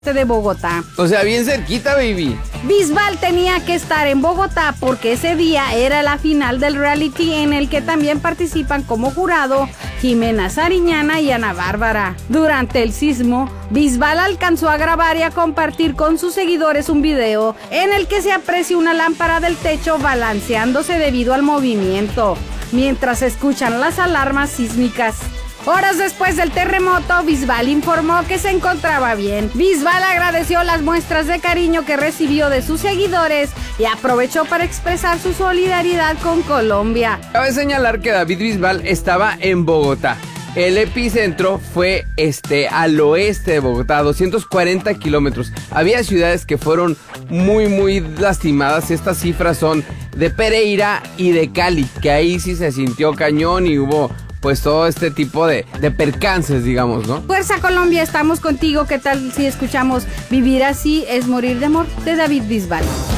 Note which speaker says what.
Speaker 1: de Bogotá.
Speaker 2: O sea, bien cerquita, baby.
Speaker 1: Bisbal tenía que estar en Bogotá porque ese día era la final del reality en el que también participan como jurado Jimena Sariñana y Ana Bárbara. Durante el sismo, Bisbal alcanzó a grabar y a compartir con sus seguidores un video en el que se aprecia una lámpara del techo balanceándose debido al movimiento, mientras escuchan las alarmas sísmicas. Horas después del terremoto, Bisbal informó que se encontraba bien. Bisbal agradeció las muestras de cariño que recibió de sus seguidores y aprovechó para expresar su solidaridad con Colombia.
Speaker 2: Cabe señalar que David Bisbal estaba en Bogotá. El epicentro fue al oeste de Bogotá, a 240 kilómetros. Había ciudades que fueron muy lastimadas. Estas cifras son de Pereira y de Cali, que ahí sí se sintió cañón y hubo pues todo este tipo de percances, digamos, ¿no?
Speaker 1: Fuerza Colombia, estamos contigo. ¿Qué tal si escuchamos Vivir así es morir de amor, de David Bisbal?